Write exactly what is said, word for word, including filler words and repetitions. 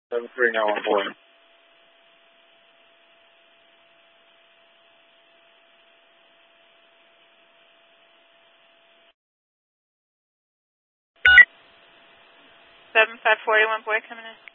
seven three now on board. seven five four one boy coming in.